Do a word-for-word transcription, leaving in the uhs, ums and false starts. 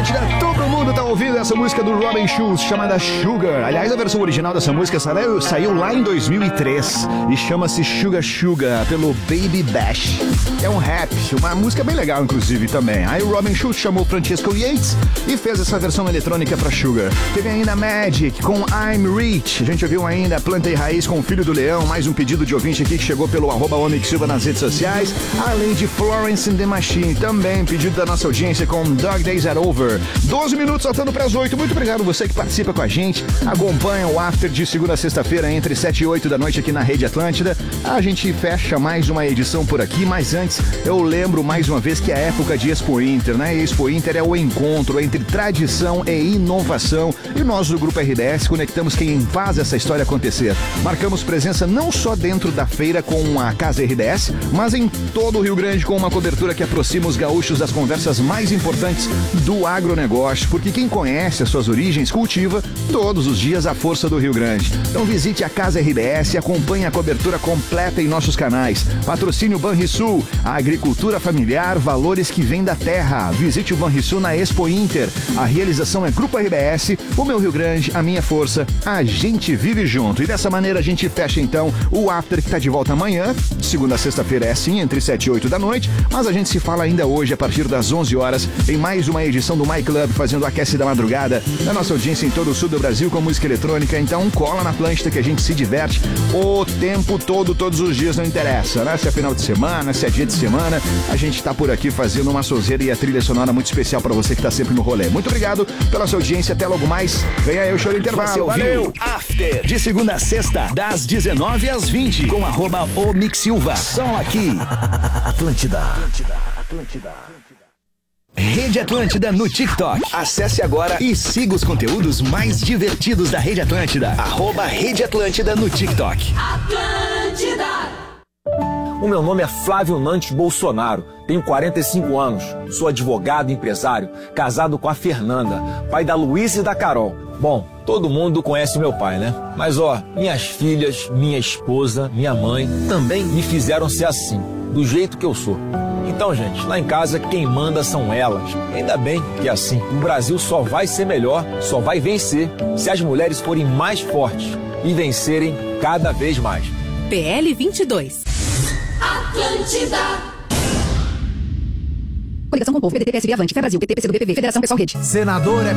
Atlântida, todo mundo tá ouvindo essa música do Robin Schulz chamada Sugar. Aliás, a versão original dessa música saiu, saiu lá em dois mil e três e chama-se Sugar Sugar pelo Baby Bash. É um rap, uma música bem legal inclusive também. Aí o Robin Schulz chamou Francesco Yates e fez essa versão eletrônica pra Sugar. Teve ainda Magic com I'm Rich. A gente ouviu ainda Planta e Raiz com Filho do Leão, mais um pedido de ouvinte aqui que chegou pelo arroba Onyx Silva nas redes sociais. Além de Florence and the Machine, também pedido da nossa audiência com Dog Days Are Over. doze minutos faltando para as oito. Muito obrigado você que participa com a gente. Acompanha o After de segunda a sexta-feira entre sete e oito da noite aqui na Rede Atlântida. A gente fecha mais uma edição por aqui, mas antes eu lembro mais uma vez que é a época de Expo Inter, né? Expo Inter é o encontro entre tradição e inovação. E nós do Grupo R D S conectamos quem faz essa história acontecer. Marcamos presença não só dentro da feira com a Casa R D S, mas em todo o Rio Grande com uma cobertura que aproxima os gaúchos das conversas mais importantes do agronegócio, porque quem conhece as suas origens cultiva todos os dias a força do Rio Grande. Então visite a Casa R D S e acompanhe a cobertura completa em nossos canais. Patrocínio Banrisul, a agricultura familiar, valores que vêm da terra. Visite o Banrisul na Expo Inter. A realização é Grupo R D S, o meu Rio Grande, a minha força, a gente vive junto. E dessa maneira a gente fecha então o After que tá de volta amanhã. Segunda a sexta-feira é assim, entre sete e oito da noite, mas a gente se fala ainda hoje a partir das onze horas em mais uma edição do My Club, fazendo o aquece da madrugada da nossa audiência em todo o sul do Brasil com música eletrônica. Então cola na Atlântida que a gente se diverte o tempo todo, todos os dias, não interessa, né? Se é final de semana, se é dia de semana, a gente tá por aqui fazendo uma sonzeira e a trilha sonora muito especial pra você que tá sempre no rolê. Muito obrigado pela sua audiência, até logo mais. Vem aí o show do intervalo. Valeu! After, de segunda a sexta, das dezenove às vinte, com arroba Omix Silva. Só aqui. Atlântida. Atlântida. Atlântida. Rede Atlântida no TikTok. Acesse agora e siga os conteúdos mais divertidos da Rede Atlântida. Arroba Rede Atlântida no TikTok. Atlântida. O meu nome é Flávio Nantes Bolsonaro, tenho quarenta e cinco anos, sou advogado e empresário, casado com a Fernanda, pai da Luísa e da Carol. Bom, todo mundo conhece meu pai, né? Mas ó, minhas filhas, minha esposa, minha mãe também me fizeram ser assim, do jeito que eu sou. Então, gente, lá em casa quem manda são elas. Ainda bem que é assim. O Brasil só vai ser melhor, só vai vencer, se as mulheres forem mais fortes e vencerem cada vez mais. P L vinte e dois. Atlântida. Coligação com o Povo, P D T, P S B, Avante, Fé Brasil, P T, P C do B, P V, Federação Pessoal Rede. Senador é